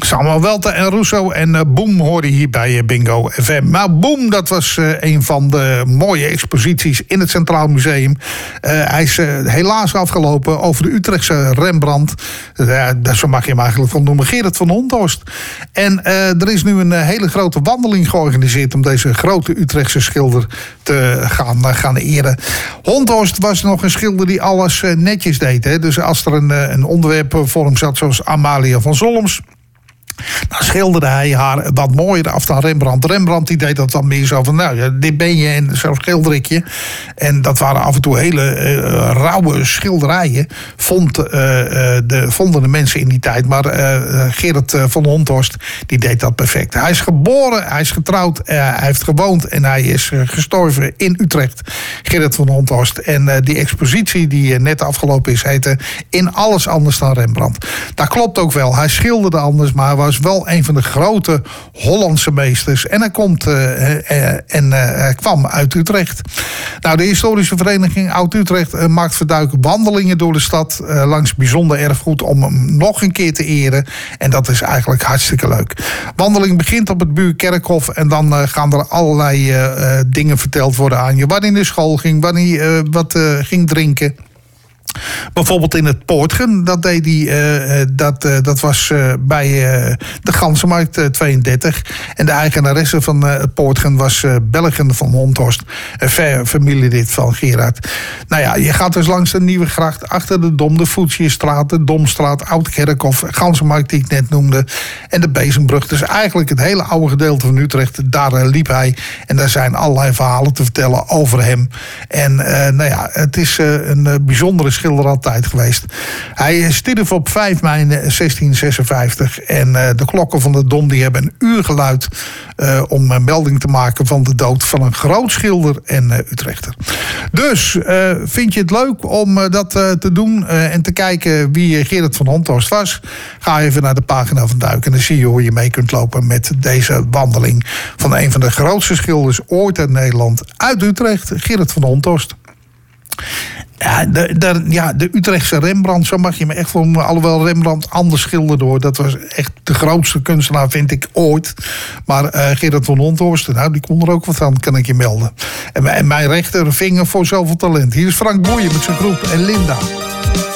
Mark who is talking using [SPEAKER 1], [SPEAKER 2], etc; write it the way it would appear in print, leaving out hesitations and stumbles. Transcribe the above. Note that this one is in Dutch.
[SPEAKER 1] Samuel Welte en Russo en Boom hoorde hier bij Bingo FM. Maar Boom, dat was een van de mooie exposities in het Centraal Museum. Hij is helaas afgelopen over de Utrechtse Rembrandt. Zo mag je hem eigenlijk van noemen, Gerard van Honthorst. En er is nu een hele grote wandeling georganiseerd om deze grote Utrechtse schilder te gaan eren. Honthorst was nog een schilder die alles netjes deed. Hè? Dus als er een onderwerp voor hem zat, zoals Amalia van Solms, dan schilderde hij haar wat mooier af dan Rembrandt. Rembrandt die deed dat dan meer zo van, nou ja, dit ben je en zo schilder ik je. En dat waren af en toe hele rauwe schilderijen, vonden de mensen in die tijd. Maar Gerard van Honthorst, die deed dat perfect. Hij is geboren, hij is getrouwd, hij heeft gewoond en hij is gestorven in Utrecht. Gerard van Honthorst. En die expositie die net afgelopen is, heette In alles anders dan Rembrandt. Dat klopt ook wel. Hij schilderde anders, maar hij was wel een van de grote Hollandse meesters. En hij kwam uit Utrecht. Nou, de historische vereniging Oud-Utrecht maakt verduiken wandelingen door de stad langs bijzonder erfgoed om hem nog een keer te eren. En dat is eigenlijk hartstikke leuk. Wandeling begint op het Buurkerkhof en dan gaan er allerlei dingen verteld worden aan je. Waar hij naar school ging, waar hij wat ging drinken. Bijvoorbeeld in het Poortgen, dat deed hij, dat was bij de Ganzenmarkt 32. En de eigenaresse van het Poortgen was Belgen van Honthorst, een familielid van Gerard. Nou ja, je gaat dus langs de Nieuwe Gracht, achter de Dom, de Voetsjestraat, de Domstraat, Oud-Kerkhof, Ganzenmarkt die ik net noemde, en de Bezembrug. Dus eigenlijk het hele oude gedeelte van Utrecht, daar liep hij. En daar zijn allerlei verhalen te vertellen over hem. En nou ja, het is een bijzondere schilder altijd geweest. Hij stierf op 5 mei 1656 en de klokken van de Dom die hebben een uur geluid om een melding te maken van de dood van een groot schilder en Utrechter. Dus vind je het leuk om dat te doen en te kijken wie Gerard van Honthorst was? Ga even naar de pagina van Duik en dan zie je hoe je mee kunt lopen met deze wandeling van een van de grootste schilders ooit uit Nederland, uit Utrecht, Gerard van Honthorst. Ja, de Utrechtse Rembrandt, zo mag je me echt voor noemen. Alhoewel Rembrandt anders schilderde hoor. Dat was echt de grootste kunstenaar, vind ik, ooit. Maar Gerard van Honthorst, nou, die kon er ook wat aan, kan ik je melden. En mijn rechtervinger voor zoveel talent. Hier is Frank Boeien met zijn groep en Linda.